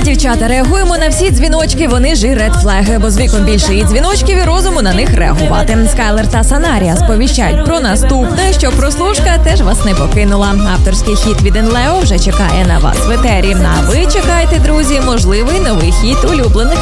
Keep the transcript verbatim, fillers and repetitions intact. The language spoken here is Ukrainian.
дівчата, реагуємо на всі дзвіночки, вони ж і редфлеги, бо з віком більше і дзвіночків, і розуму на них реагувати. Скайлер та Санарія сповіщають про наступне, що прослушка теж вас не покинула. Авторський хіт від Енлео вже чекає на вас в етері. А ви чекайте, друзі, можливий новий хіт улюблених